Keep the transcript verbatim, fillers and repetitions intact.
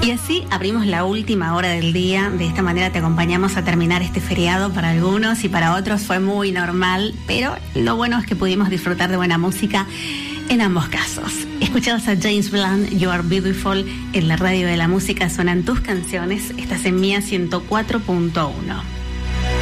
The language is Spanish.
Y así abrimos la última hora del día. De esta manera te acompañamos a terminar este feriado. Para algunos y para otros fue muy normal, pero lo bueno es que pudimos disfrutar de buena música en ambos casos. Escuchabas a James Blunt, You Are Beautiful, en la radio de la música suenan tus canciones. Estás en Mía ciento cuatro punto uno.